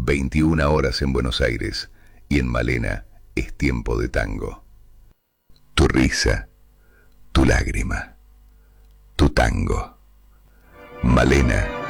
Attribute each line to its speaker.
Speaker 1: 21 horas en Buenos Aires y en Malena es tiempo de tango. Tu risa, tu lágrima, tu tango. Malena